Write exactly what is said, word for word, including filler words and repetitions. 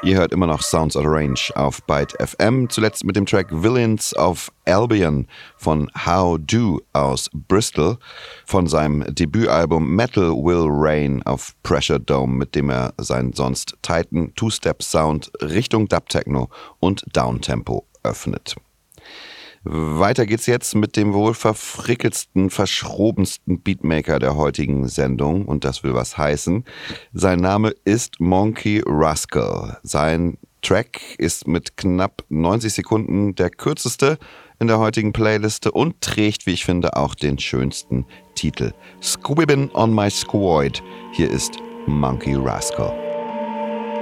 Ihr hört immer noch Sounds Out of Range auf Byte F M, zuletzt mit dem Track Villains of Albion von How Do aus Bristol, von seinem Debütalbum Metal Will Rain auf Pressure Dome, mit dem er seinen sonst tighten Two-Step-Sound Richtung Dub-Techno und Downtempo öffnet. Weiter geht's jetzt mit dem wohl verfrickelsten, verschrobensten Beatmaker der heutigen Sendung, und das will was heißen. Sein Name ist Monkey Rascal. Sein Track ist mit knapp neunzig Sekunden der kürzeste in der heutigen Playliste und trägt, wie ich finde, auch den schönsten Titel. Scooby-Bin on my squad. Hier ist Monkey Rascal.